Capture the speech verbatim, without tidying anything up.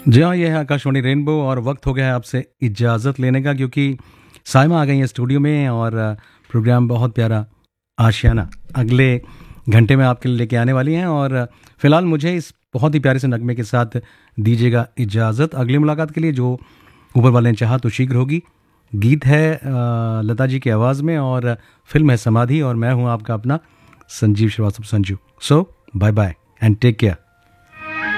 जी हाँ, ये है आकाशवाणी रेनबो और वक्त हो गया है आपसे इजाज़त लेने का, क्योंकि साइमा आ गई है स्टूडियो में और अ, प्रोग्राम बहुत प्यारा आशियाना अगले घंटे में आपके लिए लेके आने वाली हैं। और अ, फ़िलहाल मुझे इस बहुत ही प्यारे से नगमे के साथ दीजिएगा इजाज़त। अगली मुलाकात के लिए जो ऊपर वाले ने चाहा तो शीघ्र होगी। गीत है अ, लता जी की आवाज़ में और फ़िल्म है समाधि, और मैं हूँ आपका अपना संजीव श्रीवास्तव संजू। सो bye bye and take care.